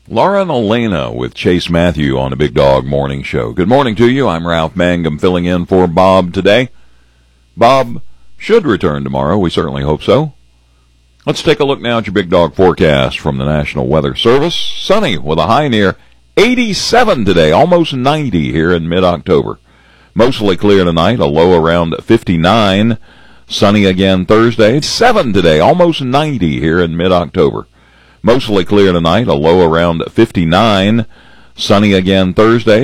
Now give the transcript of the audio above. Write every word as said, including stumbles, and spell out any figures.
Laura and Elena with Chase Matthew on the Big Dog Morning Show. Good morning to you. I'm Ralph Mangum filling in for Bob today. Bob should return tomorrow. We certainly hope so. Let's take a look now at your Big Dog forecast from the National Weather Service. Sunny with a high near eighty-seven today, almost ninety here in mid-October. Mostly clear tonight, a low around fifty-nine. Sunny again Thursday, seven today, almost ninety here in mid-October. Mostly clear tonight, a low around fifty-nine. Sunny again Thursday.